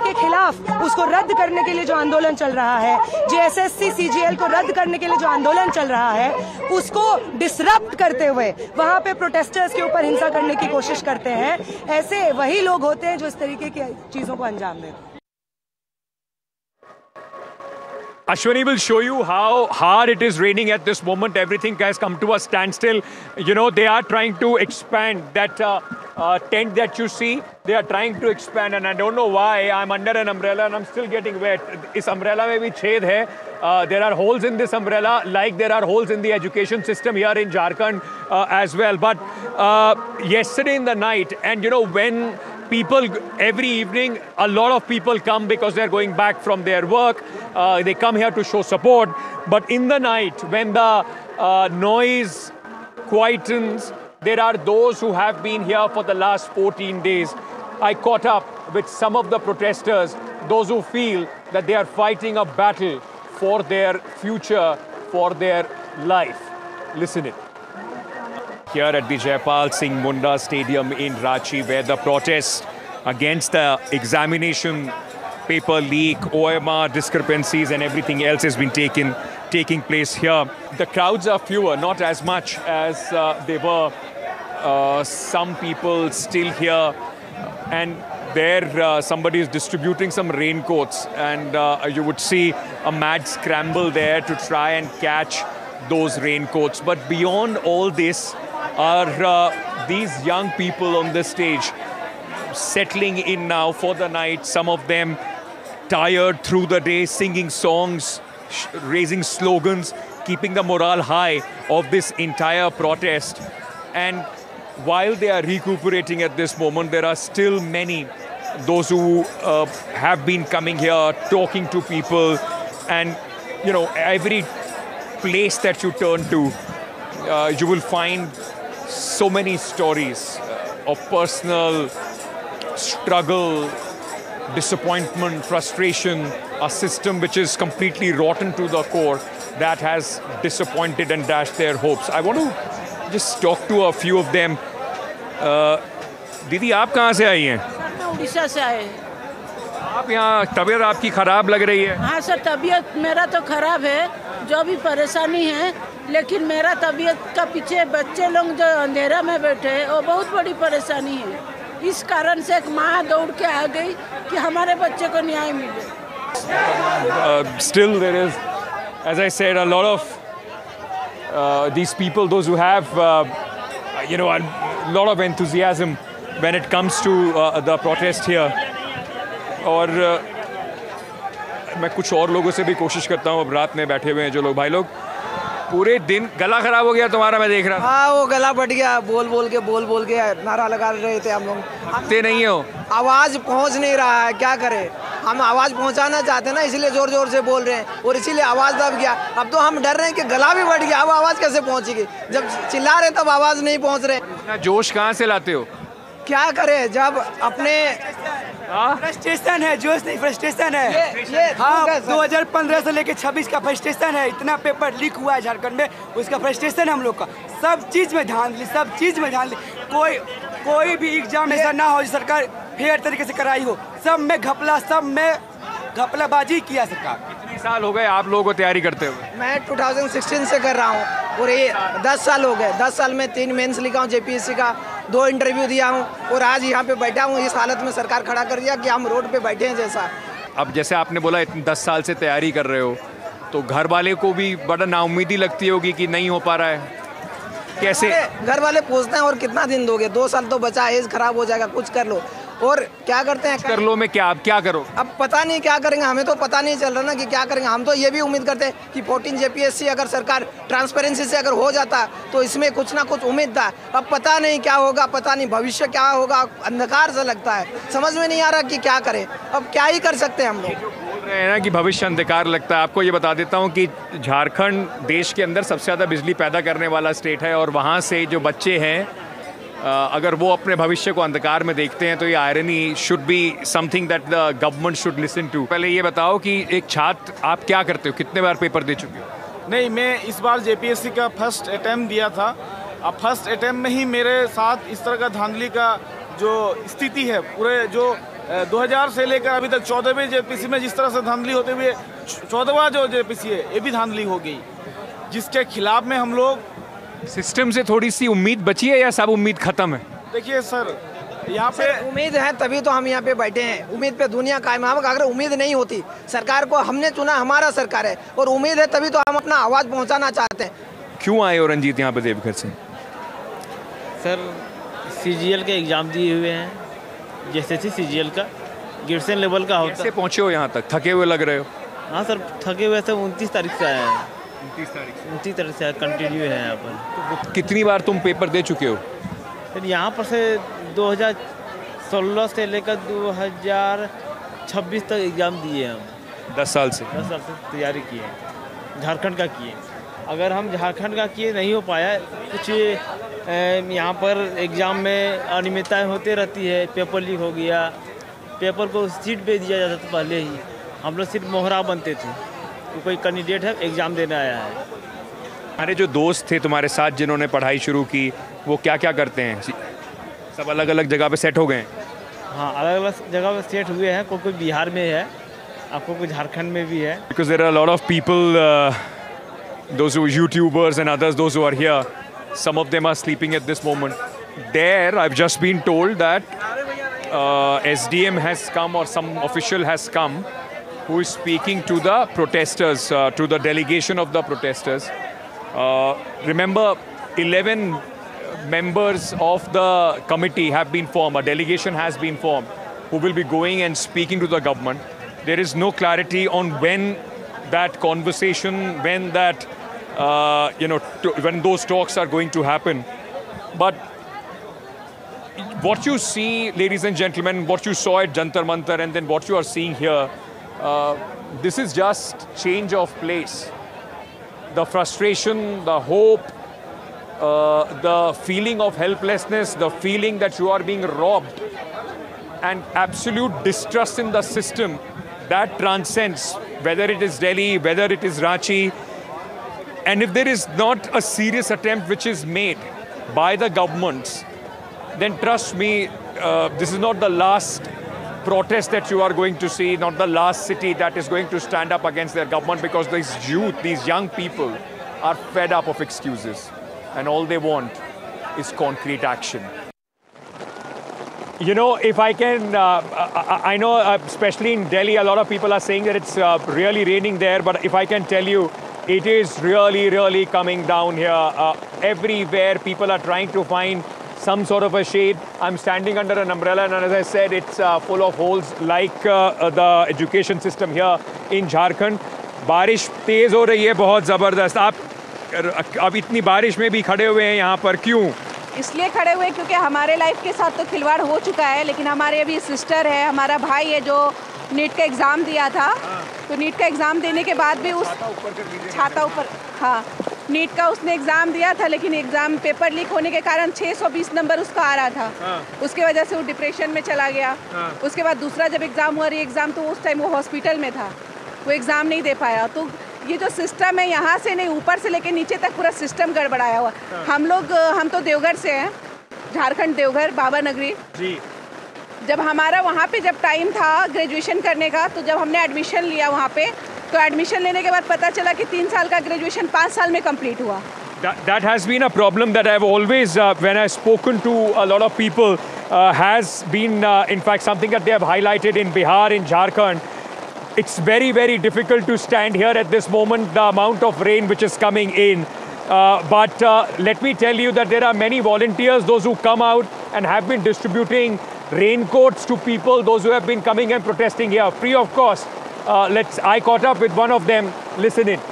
उसके खिलाफ, उसको रद्द करने के लिए जो आंदोलन चल रहा है, JSSC CGL को रद्द करने के लिए जो आंदोलन चल रहा है, उसको डिसरप्ट करते हुए वहां पे प्रोटेस्टर्स के ऊपर हिंसा करने की कोशिश करते हैं, ऐसे वही लोग होते हैं जो इस तरीके की चीजों को अंजाम देते हैं। Ashwani will show you how hard it is raining at this moment. Everything has come to a standstill. You know, they are trying to expand that tent that you see. They are trying to expand, and I don't know why. I'm under an umbrella and I'm still getting wet. Is umbrella mein bhi chhed hai. There are holes in this umbrella, like there are holes in the education system here in Jharkhand as well. But yesterday in the night, and you know, when people, every evening, a lot of people come because they're going back from their work. They come here to show support. But in the night, when the noise quietens, there are those who have been here for the last 14 days. I caught up with some of the protesters, those who feel that they are fighting a battle for their future, for their life. Listen it. Here at the Jaipal Singh Munda Stadium in Ranchi, where the protest against the examination paper leak, OMR discrepancies and everything else has been taking place here. The crowds are fewer, not as much as they were. Some people still here, and there somebody is distributing some raincoats, and you would see a mad scramble there to try and catch those raincoats. But beyond all this are these young people on the stage settling in now for the night. Some of them tired through the day, singing songs, raising slogans, keeping the morale high of this entire protest. And while they are recuperating at this moment, there are still many, those who have been coming here, talking to people, and you know, every place that you turn to, you will find so many stories of personal struggle, disappointment, frustration, a system which is completely rotten to the core, that has disappointed and dashed their hopes. I want to just talk to a few of them. दीदी, आप कहाँ से आई हैं? उड़ीसा से आए। आप यहाँ, तबीयत आपकी खराब लग रही है? हाँ सर, तबीयत मेरा तो खराब है, जो भी परेशानी है, लेकिन मेरा तबीयत का पीछे बच्चे लोग जो अंधेरा में बैठे हैं, वो बहुत बड़ी परेशानी है। इस कारण से एक माँ दौड़ के आ गई कि हमारे बच्चे को न्याय मिले। Still there is, as I said, a lot of these people, those who have you know, a lot of enthusiasm when it comes to the protest here. और मैं कुछ और लोगों से भी कोशिश करता हूँ, अब रात में बैठे हुए हैं जो लोग, भाई लोग, पूरे दिन गला खराब हो गया तुम्हारा, मैं देख रहा था। हाँ, वो गला फट गया, बोल बोल के नारा लगा रहे थे हम लोग। हफ्ते नहीं हो, आवाज़ पहुँच नहीं रहा है, क्या करें? हम आवाज़ पहुँचाना चाहते हैं ना, इसलिए ज़ोर ज़ोर से बोल रहे हैं, और इसीलिए आवाज़ दब गया। अब तो हम डर रहे हैं कि गला भी फट गया, अब आवाज़ कैसे पहुँचेगी? जब चिल्ला रहे तब आवाज़ नहीं पहुँच रहे। इतना जोश कहाँ से लाते हो? क्या करें, जब अपने फ्रस्ट्रेशन है, जोश नहीं, फ्रस्ट्रेशन है। ये हाँ, 2015 से लेके 26 का फ्रस्ट्रेशन है। इतना पेपर लीक हुआ है झारखंड में, उसका फ्रस्ट्रेशन है हम लोग का। सब चीज़ में धांधली, सब चीज़ में धांधली। कोई भी एग्जाम ऐसा ना हो जो सरकार फेयर तरीके से कराई हो, सब में घपला, सब में घपलाबाजी किया सरकार। कितने साल हो गए आप लोगों को तैयारी करते हुए? मैं 2016 से कर रहा हूँ, और ये 10 साल हो गए। 10 साल में 3 मेंस लिखा हूँ JPSC का, 2 इंटरव्यू दिया हूँ, और आज यहाँ पे बैठा हूँ। इस हालत में सरकार खड़ा कर दिया कि हम रोड पे बैठे हैं जैसा। अब जैसे आपने बोला इतने 10 साल से तैयारी कर रहे हो, तो घर वाले को भी बड़ा नाउम्मीदी लगती होगी कि नहीं हो पा रहा है, कैसे? घर वाले पूछते हैं और कितना दिन दोगे, 2 साल तो बचा, एज खराब हो जाएगा, कुछ कर लो। और क्या करते हैं, कर लो में क्या, अब क्या करो? अब पता नहीं क्या करेंगे, हमें तो पता नहीं चल रहा ना कि क्या करेंगे। हम तो ये भी उम्मीद करते हैं कि 14 JPSC अगर सरकार ट्रांसपेरेंसी से अगर हो जाता तो इसमें कुछ ना कुछ उम्मीद था। अब पता नहीं क्या होगा, पता नहीं भविष्य क्या होगा, अंधकार सा लगता है, समझ में नहीं आ रहा कि क्या करें। अब क्या ही कर सकते हैं हम लोग। बोल रहे हैं ना कि भविष्य अंधकार लगता है। आपको ये बता देता हूँ कि झारखंड देश के अंदर सबसे ज़्यादा बिजली पैदा करने वाला स्टेट है, और वहाँ से जो बच्चे हैं, अगर वो अपने भविष्य को अंधकार में देखते हैं तो ये irony should be something that the government should listen to. पहले ये बताओ कि एक छात्र, आप क्या करते हो, कितने बार पेपर दे चुके हो? नहीं, मैं इस बार JPSC का फर्स्ट अटैम्प्ट दिया था। अब फर्स्ट अटैम्प्ट में ही मेरे साथ इस तरह का धांधली का जो स्थिति है, पूरे जो 2000 से लेकर अभी तक 14वें जेपीसी में जिस तरह से धांधली होते हुए 14वां जो जेपीसी है ये भी धांधली हो गई, जिसके खिलाफ में हम लोग। सिस्टम से थोड़ी सी उम्मीद बची है या सब उम्मीद खत्म है? देखिए सर, यहाँ पे उम्मीद है तभी तो हम यहाँ पे बैठे हैं, उम्मीद पे दुनिया कायम है। अगर उम्मीद नहीं होती, सरकार को हमने चुना, हमारा सरकार है, और उम्मीद है तभी तो हम अपना आवाज़ पहुँचाना चाहते हैं। क्यों आए हो रंजीत यहाँ पे देवघर से? सर सीजीएल के एग्ज़ाम दिए हुए हैं, जैसे सीजीएल का ग्रेजुएशन लेवल का होता कैसे है। पहुँचे हो यहाँ तक? थके हुए लग रहे हो। हाँ सर, थके हुए से 29 तारीख से आए हैं। 29 तारीख से कंटिन्यू है यहाँ पर। कितनी बार तुम पेपर दे चुके हो? फिर यहाँ पर से 2016 से लेकर 2026 तक एग्ज़ाम दिए हम। 10 साल से 10 साल से तैयारी किए हैं, झारखंड का किए। अगर हम झारखंड का किए नहीं हो पाया, कुछ यहाँ पर एग्ज़ाम में अनियमितताएँ होती रहती है, पेपर लीक हो गया, पेपर को सीट पे दिया जाता था पहले ही, हम लोग सिर्फ मोहरा बनते थे तो कोई कैंडिडेट है एग्ज़ाम देने आया है। अरे जो दोस्त थे तुम्हारे साथ जिन्होंने पढ़ाई शुरू की, वो क्या क्या करते हैं? सब अलग अलग जगह पे सेट हो गए हैं? हाँ, अलग अलग जगह पे सेट हुए हैं। कोई बिहार में है, आपको कोई झारखंड में भी है। Because there are a lot of people, those who YouTubers and others, those who are here, some of them are sleeping at this moment. There, I've just been told that SDM has come, or some official has come, who is speaking to the protesters, to the delegation of the protesters. Remember, 11 members of the committee have been formed, a delegation has been formed, who will be going and speaking to the government. There is no clarity on when that conversation, when that, when those talks are going to happen. But what you see, ladies and gentlemen, what you saw at Jantar Mantar and then what you are seeing here, this is just change of place. The frustration, the hope, the feeling of helplessness, the feeling that you are being robbed, and absolute distrust in the system that transcends whether it is Delhi, whether it is Ranchi. And if there is not a serious attempt which is made by the governments, then trust me, this is not the last protest that you are going to see, not the last city that is going to stand up against their government, because these youth, these young people are fed up of excuses and all they want is concrete action. You know, if I can, I know especially in Delhi, a lot of people are saying that it's really raining there, but if I can tell you, it is really, really coming down here. Everywhere people are trying to find some sort of a shade. I'm standing under an umbrella, and as I said, it's full of holes like the education system here in Jharkhand. बारिश तेज हो रही है बहुत ज़बरदस्त। आप अब इतनी बारिश में भी खड़े हुए हैं यहाँ पर, क्यों? इसलिए खड़े हुए क्योंकि हमारे लाइफ के साथ तो खिलवाड़ हो चुका है, लेकिन हमारे अभी सिस्टर है, हमारा भाई है जो नीट का एग्ज़ाम दिया था। तो नीट का एग्ज़ाम देने के बाद भी उस छाता ऊपर, हाँ, नीट का उसने एग्ज़ाम दिया था, लेकिन एग्ज़ाम पेपर लीक होने के कारण 620 नंबर उसका आ रहा था। उसके वजह से वो डिप्रेशन में चला गया। उसके बाद दूसरा जब एग्ज़ाम हुआ, एग्ज़ाम, तो उस टाइम वो हॉस्पिटल में था, वो एग्ज़ाम नहीं दे पाया। तो ये जो सिस्टम है, यहाँ से नहीं, ऊपर से लेके नीचे तक पूरा सिस्टम गड़बड़ाया हुआ। हम तो देवघर से हैं, झारखंड देवघर, बाबा नगरी जी। जब हमारा वहाँ पे जब टाइम था ग्रेजुएशन करने का, तो जब हमने एडमिशन लिया वहाँ पे, तो एडमिशन लेने के बाद पता चला कि 3 साल का ग्रेजुएशन 5 साल में कंप्लीट हुआ। That has been a problem that I've always, when I've spoken to a lot of people, has been in fact something that they have highlighted in Bihar, in Jharkhand. It's very, very difficult to stand here at this moment, the amount of rain which is coming in. But let me tell you that there are many volunteers, those who come out and have been distributing raincoats to people, those who have been coming and protesting here, free of cost. I caught up with one of them. Listen in.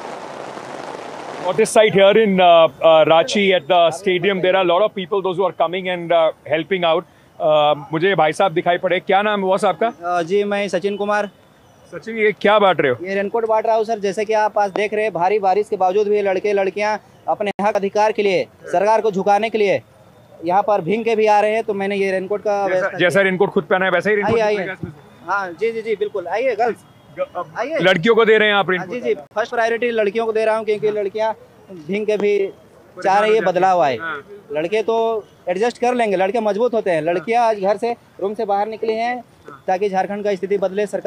On this site here in Ranchi at the stadium, there are a lot of people, those who are coming and helping out. मुझे भाई साहब दिखाई पड़े। क्या नाम है boss आपका? जी, मैं सचिन कुमार। सचिन, ये क्या बांट रहे हो? ये रेनकोट बांट रहा हूँ सर। जैसे कि आप आज देख रहे हैं, भारी बारिश के बावजूद भी लड़के लड़कियाँ अपने हक अधिकार के लिए, सरकार को झुकाने के लिए यहाँ पर भींग के भी आ रहे हैं। तो मैंने ये रेनकोट का जैसा रेनकोट खुद पहना है वैसा ही रेनकोट। आइए, हाँ जी जी जी, बिल्कुल आइए। गर्ल्स आइए। लड़कियों को दे रहे हैं आप रेनकोट? जी जी, फर्स्ट प्रायोरिटी लड़कियों को दे रहा हूँ, क्योंकि लड़कियाँ भींग के भी चाह रही है बदलाव आए। लड़के तो एडजस्ट कर लेंगे, लड़के मजबूत होते हैं। लड़कियाँ आज घर से, रूम से बाहर निकली हैं, ताकि झारखंड का स्थिति बदले। सरकार